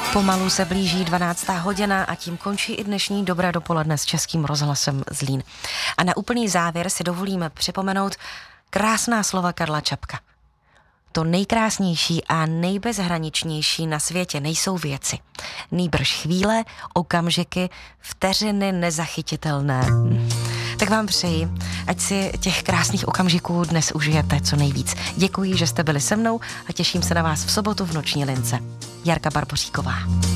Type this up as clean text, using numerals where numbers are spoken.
Pomalu se blíží 12. hodina a tím končí i dnešní Dobré dopoledne s Českým rozhlasem Zlín. A na úplný závěr si dovolíme připomenout krásná slova Karla Čapka. To nejkrásnější a nejbezhraničnější na světě nejsou věci. Nýbrž chvíle, okamžiky, vteřiny nezachytitelné. Tak vám přeji, ať si těch krásných okamžiků dnes užijete co nejvíc. Děkuji, že jste byli se mnou a těším se na vás v sobotu v Noční lince. Jarka Barboříková.